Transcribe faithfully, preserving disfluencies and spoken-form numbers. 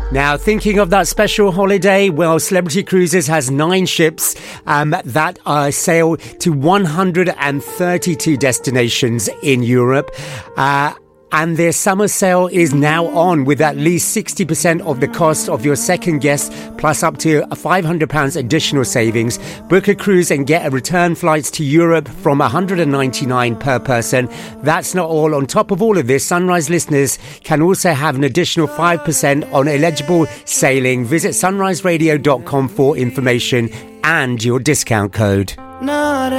Now, thinking of that special holiday, well, Celebrity Cruises has nine ships um, that uh, sail to one hundred thirty-two destinations in Europe. Uh, And their summer sale is now on with at least sixty percent of the cost of your second guest, plus up to five hundred pounds additional savings. Book a cruise and get a return flights to Europe from one hundred ninety-nine pounds per person. That's not all. On top of all of this, Sunrise listeners can also have an additional five percent on eligible sailing. Visit sunrise radio dot com for information and your discount code. Not